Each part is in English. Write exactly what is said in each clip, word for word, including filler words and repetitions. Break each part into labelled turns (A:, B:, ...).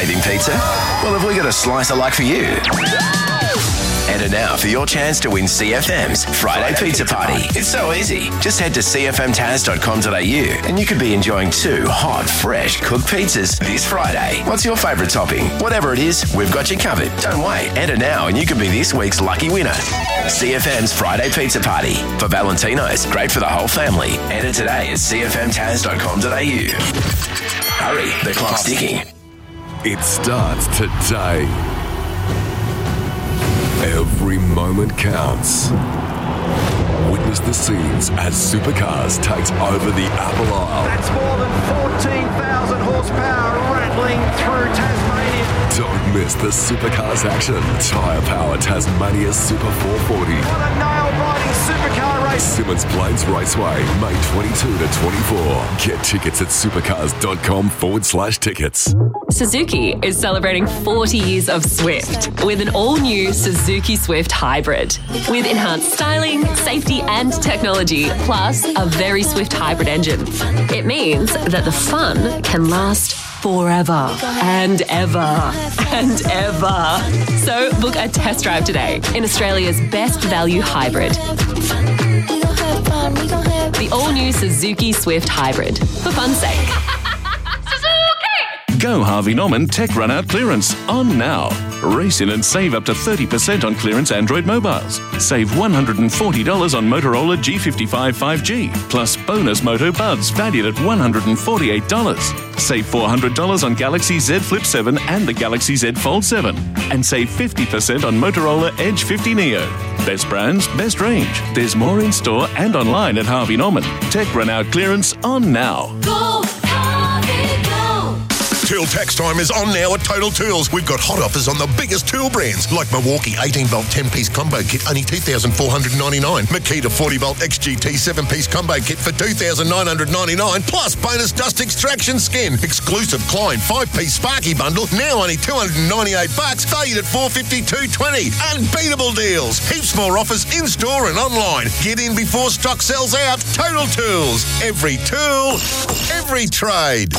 A: Craving pizza? Well, have we got a slice of luck for you? Enter now for your chance to win C F M's Friday, Friday Pizza, Pizza Party. Party. It's so easy. Just head to c f m taz dot com dot a u and you could be enjoying two hot, fresh cooked pizzas this Friday. What's your favourite topping? Whatever it is, we've got you covered. Don't wait. Enter now and you could be this week's lucky winner. C F M's Friday Pizza Party. For Valentino's, great for the whole family. Enter today at c f m taz dot com dot a u. Hurry, the clock's ticking.
B: It starts today. Every moment counts. Witness the scenes as Supercars takes over the Apple Isle.
C: That's more than fourteen thousand horsepower rattling through Tasmania.
B: Don't miss the Supercars action. Tyre Power Tasmania Super four forty.
C: What a nail-biting supercar race.
B: Simmons Plains Raceway, May twenty-second to twenty-fourth. Get tickets at supercars.com forward slash tickets.
D: Suzuki is celebrating forty years of Swift with an all-new Suzuki Swift Hybrid. With enhanced styling, safety and technology, plus a very Swift hybrid engine. It means that the fun can last forever and ever and ever. So book a test drive today in Australia's best value hybrid. The all-new Suzuki Swift Hybrid. For fun's sake.
E: Go Harvey Norman Tech Run Out Clearance on now. Race in and save up to thirty percent on clearance Android mobiles. Save one hundred forty dollars on Motorola G fifty-five five G, plus bonus Moto Buds valued at one hundred forty-eight dollars. Save four hundred dollars on Galaxy Z Flip seven and the Galaxy Z Fold seven. And save fifty percent on Motorola Edge fifty Neo. Best brands, best range. There's more in store and online at Harvey Norman. Tech Run Out Clearance on now.
F: Go, Harvey, go!
G: Tool tax time is on now at Total Tools. We've got hot offers on the biggest tool brands like Milwaukee eighteen volt ten piece combo kit, only two thousand four hundred ninety-nine dollars. Makita forty volt X G T seven piece combo kit for two thousand nine hundred ninety-nine dollars, plus bonus dust extraction skin. Exclusive Klein five piece Sparky bundle, now only two hundred ninety-eight bucks, valued at four hundred fifty-two dollars twenty. Unbeatable deals. Heaps more offers in store and online. Get in before stock sells out. Total Tools. Every tool, every trade.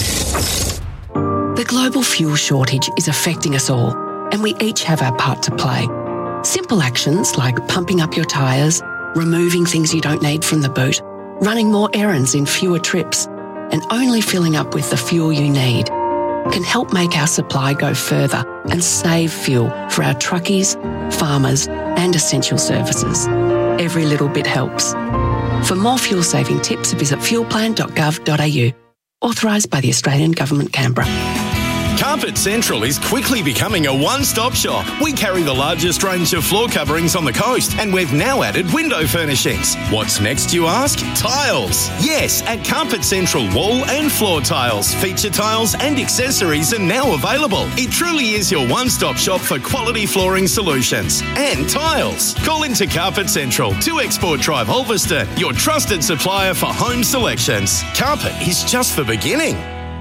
H: The global fuel shortage is affecting us all, and we each have our part to play. Simple actions like pumping up your tyres, removing things you don't need from the boot, running more errands in fewer trips, and only filling up with the fuel you need can help make our supply go further and save fuel for our truckies, farmers, and essential services. Every little bit helps. For more fuel-saving tips, visit fuel plan dot gov dot a u. Authorised by the Australian Government, Canberra.
I: Carpet Central is quickly becoming a one-stop shop. We carry the largest range of floor coverings on the coast, and we've now added window furnishings. What's next, you ask? Tiles. Yes, at Carpet Central, wall and floor tiles, feature tiles and accessories are now available. It truly is your one-stop shop for quality flooring solutions and tiles. Call into Carpet Central, two Export Drive, Ulverston, your trusted supplier for home selections. Carpet is just the beginning.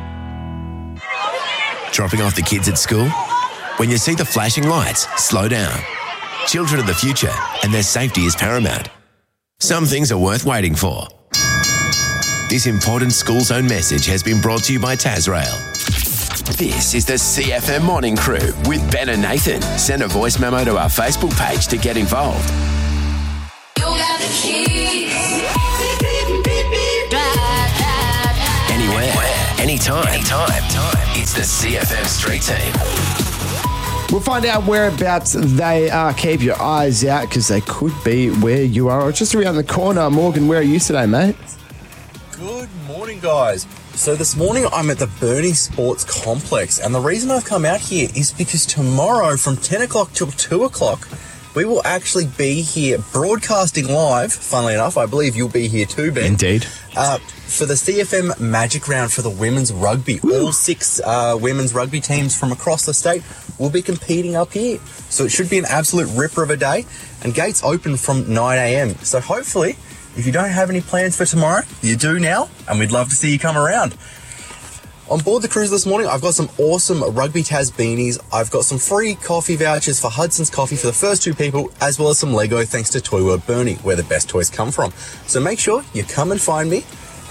A: Dropping off the kids at school? When you see the flashing lights, slow down. Children are the future, and their safety is paramount. Some things are worth waiting for. This important school zone message has been brought to you by Tasrail. This is the C F M Morning Crew with Ben and Nathan. Send a voice memo to our Facebook page to get involved.
F: You got the keys.
A: Anywhere, anytime, anytime. It's the C F M Street Team.
J: We'll find out whereabouts they are. Keep your eyes out because they could be where you are or just around the corner. Morgan, where are you today, mate?
K: Good morning, guys. So this morning I'm at the Burnie Sports Complex, and the reason I've come out here is because tomorrow from ten o'clock till two o'clock we will actually be here broadcasting live. Funnily enough, I believe you'll be here too, Ben.
J: Indeed.
K: Uh, for the C F M Magic Round for the women's rugby. Woo. All six uh, women's rugby teams from across the state will be competing up here. So it should be an absolute ripper of a day. And gates open from nine a.m. So hopefully, if you don't have any plans for tomorrow, you do now, and we'd love to see you come around. On board the cruise this morning, I've got some awesome Rugby Taz beanies. I've got some free coffee vouchers for Hudson's Coffee for the first two people, as well as some Lego thanks to Toy World Burnie, where the best toys come from. So make sure you come and find me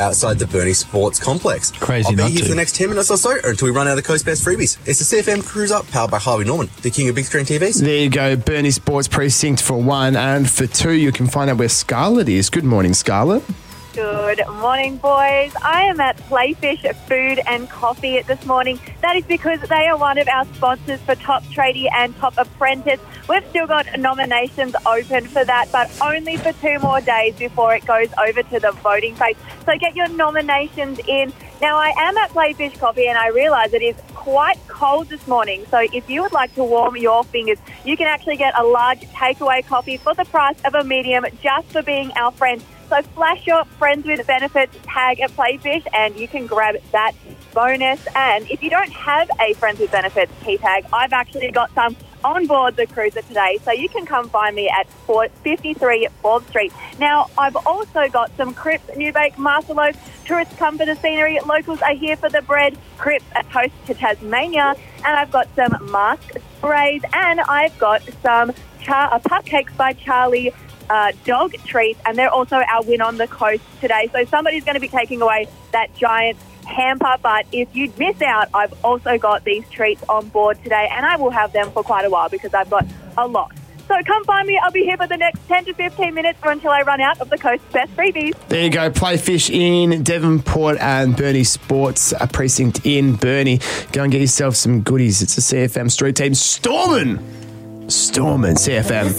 K: outside the Burnie Sports Complex.
L: Crazy
K: I'll be
L: not
K: here
L: to.
K: for the next ten minutes or so, or until we run out of the Coast Best freebies. It's the C F M Cruise Up, powered by Harvey Norman, the king of big screen T Vs.
J: There you go, Burnie Sports Precinct for one, and for two, you can find out where Scarlett is. Good morning, Scarlett.
M: Good morning, boys. I am at Playfish Food and Coffee this morning. That is because they are one of our sponsors for Top Tradie and Top Apprentice. We've still got nominations open for that, but only for two more days before it goes over to the voting phase. So get your nominations in. Now, I am at Playfish Coffee, and I realise it is quite cold this morning. So if you would like to warm your fingers, you can actually get a large takeaway coffee for the price of a medium just for being our friend. So flash your Friends with Benefits tag at Playfish and you can grab that bonus. And if you don't have a Friends with Benefits key tag, I've actually got some on board the cruiser today. So you can come find me at fifty-three Forbes Street. Now, I've also got some Cripps New Bake Master Loaf. Tourists come for the scenery. Locals are here for the bread. Cripps, a toast to Tasmania. And I've got some mask sprays. And I've got some char- uh, cupcakes by Charlie Uh, dog treats, and they're also our win on the coast today. So somebody's going to be taking away that giant hamper, but if you miss out, I've also got these treats on board today, and I will have them for quite a while because I've got a lot. So come find me. I'll be here for the next ten to fifteen minutes or until I run out of the Coast's best freebies.
J: There you go, Playfish in Devonport and Burnie Sports a Precinct in Burnie. Go and get yourself some goodies. It's a C F M Street Team storming. Storming C F M.